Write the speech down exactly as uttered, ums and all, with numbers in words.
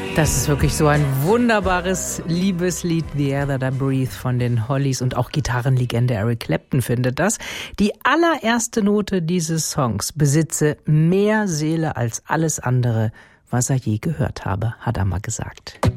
Das ist wirklich so ein wunderbares Liebeslied, The Air That I Breathe von den Hollies, und auch Gitarrenlegende Eric Clapton findet das. Die allererste Note dieses Songs besitze mehr Seele als alles andere, was er je gehört habe, hat er mal gesagt.